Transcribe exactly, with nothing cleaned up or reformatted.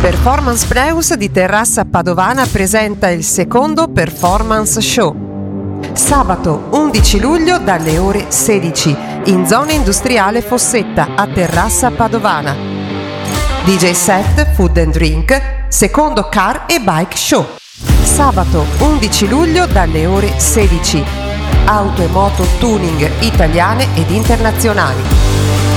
Performance Pneus di Terrassa Padovana presenta il secondo Performance Show. Sabato undici luglio dalle ore sedici in zona industriale Fossetta a Terrassa Padovana. D J set, food and drink, secondo car e bike show. Sabato undici luglio dalle ore sedici. Auto e moto tuning italiane ed internazionali.